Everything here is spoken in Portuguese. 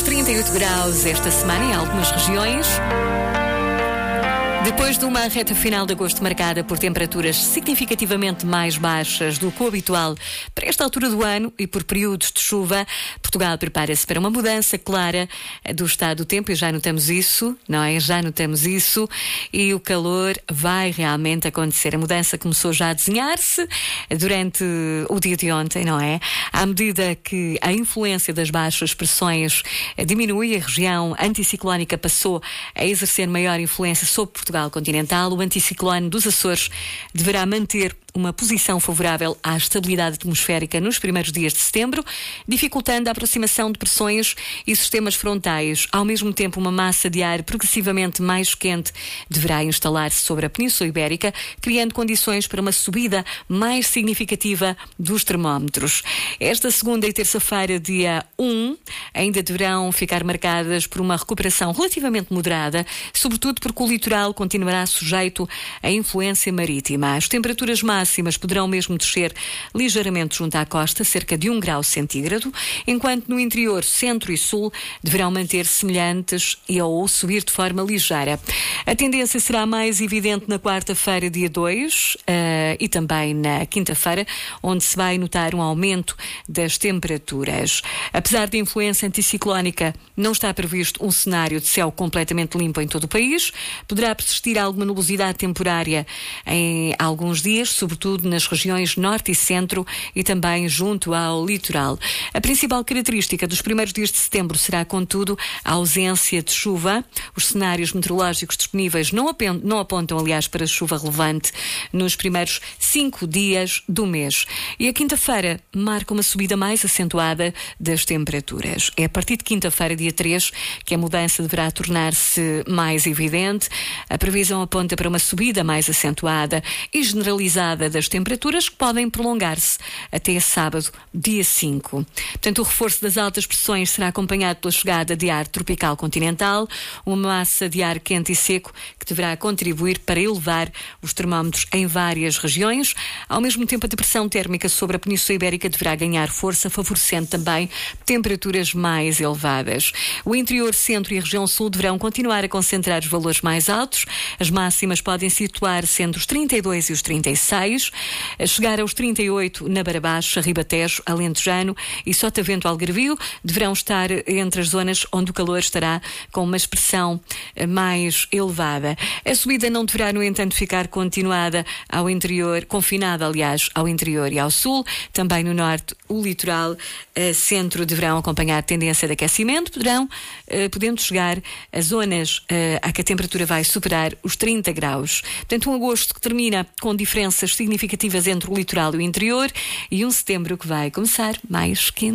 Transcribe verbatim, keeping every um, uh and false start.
os trinta e oito graus esta semana em algumas regiões. Depois de uma reta final de agosto marcada por temperaturas significativamente mais baixas do que o habitual para esta altura do ano e por períodos de chuva, Portugal prepara-se para uma mudança clara do estado do tempo e já notamos isso, não é? Já notamos isso e o calor vai realmente acontecer. A mudança começou já a desenhar-se durante o dia de ontem, não é? À medida que a influência das baixas pressões diminui, a região anticiclónica passou a exercer maior influência sobre Portugal continental. O anticiclone dos Açores deverá manter uma posição favorável à estabilidade atmosférica nos primeiros dias de setembro, dificultando a aproximação de pressões e sistemas frontais. Ao mesmo tempo, uma massa de ar progressivamente mais quente deverá instalar-se sobre a Península Ibérica, criando condições para uma subida mais significativa dos termómetros. Esta segunda e terça-feira, dia um, ainda deverão ficar marcadas por uma recuperação relativamente moderada, sobretudo porque o litoral continuará sujeito à influência marítima. As temperaturas máximas máximas poderão mesmo descer ligeiramente junto à costa, cerca de um grau centígrado, enquanto no interior, centro e sul deverão manter-se semelhantes e ou subir de forma ligeira. A tendência será mais evidente na quarta-feira, dia dois, uh, e também na quinta-feira, onde se vai notar um aumento das temperaturas. Apesar da influência anticiclónica, não está previsto um cenário de céu completamente limpo em todo o país. Poderá persistir alguma nubosidade temporária em alguns dias, sobretudo nas regiões norte e centro e também junto ao litoral. A principal característica dos primeiros dias de setembro será, contudo, a ausência de chuva. Os cenários meteorológicos disponíveis não, ap- não apontam, aliás, para chuva relevante nos primeiros cinco dias do mês. E a quinta-feira marca uma subida mais acentuada das temperaturas. É a partir de quinta-feira, dia três, que a mudança deverá tornar-se mais evidente. A previsão aponta para uma subida mais acentuada e generalizada das temperaturas, que podem prolongar-se até sábado, dia cinco. Portanto, o reforço das altas pressões será acompanhado pela chegada de ar tropical continental, uma massa de ar quente e seco que deverá contribuir para elevar os termómetros em várias regiões. Ao mesmo tempo, a depressão térmica sobre a Península Ibérica deverá ganhar força, favorecendo também temperaturas mais elevadas. O interior, centro e a região sul deverão continuar a concentrar os valores mais altos. As máximas podem situar-se entre os trinta e dois e os trinta e seis, a chegar aos trinta e oito na Beira Baixa, Ribatejo, Alentejano e Sotavento Algarvio, deverão estar entre as zonas onde o calor estará com uma expressão mais elevada. A subida não deverá, no entanto, ficar continuada ao interior, confinada, aliás, ao interior e ao sul. Também no norte, o litoral, uh, centro deverão acompanhar a tendência de aquecimento, poderão, uh, podendo chegar a zonas uh, a que a temperatura vai superar os trinta graus. Portanto, um agosto que termina com diferenças significativas entre o litoral e o interior e um setembro que vai começar mais quente.